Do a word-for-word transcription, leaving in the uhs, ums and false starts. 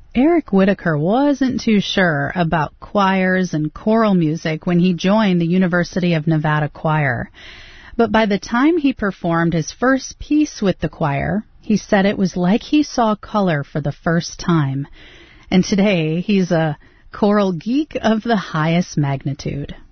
Eric Whitacre wasn't too sure about choirs and choral music when he joined the University of Nevada Choir. But by the time he performed his first piece with the choir, he said it was like he saw color for the first time. And today, he's a choral geek of the highest magnitude.